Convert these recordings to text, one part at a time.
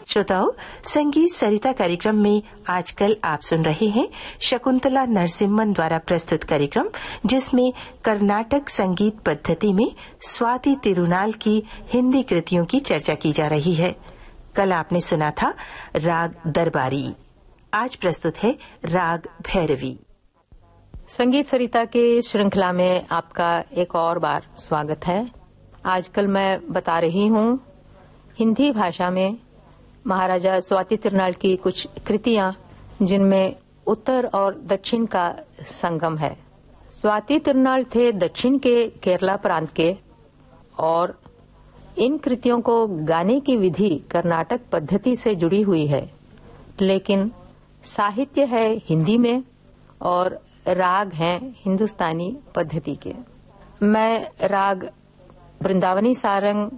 श्रोताओं, संगीत सरिता कार्यक्रम में आजकल आप सुन रहे हैं शकुंतला नरसिम्हन द्वारा प्रस्तुत कार्यक्रम, जिसमें कर्नाटक संगीत पद्धति में स्वाति तिरुनाल की हिंदी कृतियों की चर्चा की जा रही है। कल आपने सुना था राग दरबारी, आज प्रस्तुत है राग भैरवी। संगीत सरिता के श्रृंखला में आपका एक और बार स्वागत है। आजकल मैं बता रही हूँ हिंदी भाषा में महाराजा स्वाति तिरुनाल की कुछ कृतियां, जिनमें उत्तर और दक्षिण का संगम है। स्वाति तिरुनाल थे दक्षिण के केरला प्रांत के, और इन कृतियों को गाने की विधि कर्नाटक पद्धति से जुड़ी हुई है, लेकिन साहित्य है हिंदी में और राग हैं हिंदुस्तानी पद्धति के। मैं राग वृंदावनी सारंग,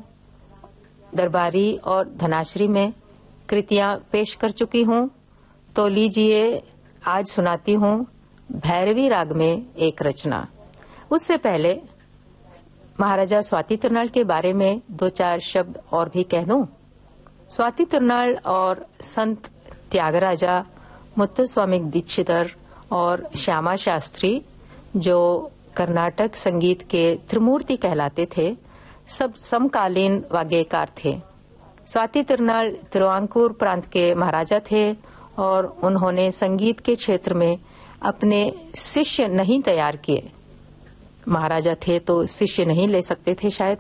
दरबारी और धनाश्री में कृतियां पेश कर चुकी हूँ, तो लीजिए आज सुनाती हूँ भैरवी राग में एक रचना। उससे पहले महाराजा स्वाति तिरुनाल के बारे में दो चार शब्द और भी कह दूं। स्वाति तिरुनाल और संत त्यागराजा, मुत्तुस्वामी दीक्षितर और श्यामा शास्त्री, जो कर्नाटक संगीत के त्रिमूर्ति कहलाते थे, सब समकालीन वाग्यकार थे। स्वाति तिरुनाल तिरुवांकूर प्रांत के महाराजा थे और उन्होंने संगीत के क्षेत्र में अपने शिष्य नहीं तैयार किए। महाराजा थे तो शिष्य नहीं ले सकते थे शायद,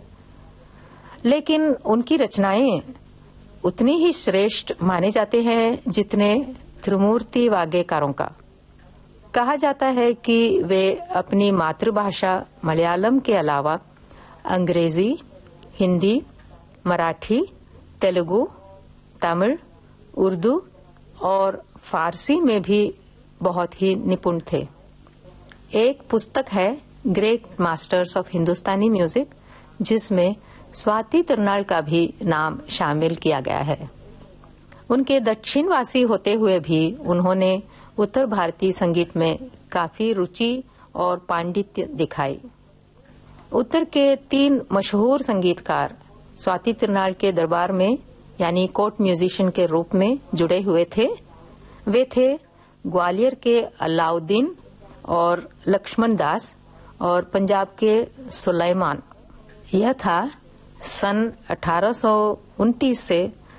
लेकिन उनकी रचनाएं उतनी ही श्रेष्ठ माने जाते हैं जितने त्रिमूर्ति वाग्यकारों का। कहा जाता है कि वे अपनी मातृभाषा मलयालम के अलावा अंग्रेजी, हिंदी, मराठी, तेलुगु, तमिल, उर्दू और फारसी में भी बहुत ही निपुण थे। एक पुस्तक है great masters of Hindustani music, जिसमें स्वाति तिरुनाल का भी नाम शामिल किया गया है। उनके दक्षिणवासी होते हुए भी उन्होंने उत्तर भारतीय संगीत में काफी रुचि और पांडित्य दिखाई। उत्तर के तीन मशहूर संगीतकार स्वाति तिरुनाल के दरबार में यानी कोर्ट म्यूजिशियन के रूप में जुड़े हुए थे। वे थे ग्वालियर के अलाउद्दीन और लक्ष्मण दास और पंजाब के सुलेमान। यह था सन 1829 से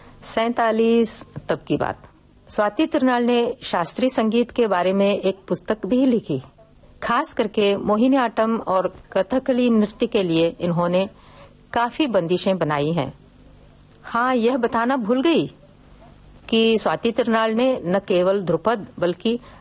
47 तक की बात। स्वाति तिरुनाल ने शास्त्रीय संगीत के बारे में एक पुस्तक भी लिखी। खास करके मोहिनीअट्टम और कथकली नृत्य के लिए इन्होंने काफी बंदिशें बनाई हैं। हाँ, यह बताना भूल गई कि स्वाति तिरुनाल ने न केवल ध्रुपद बल्कि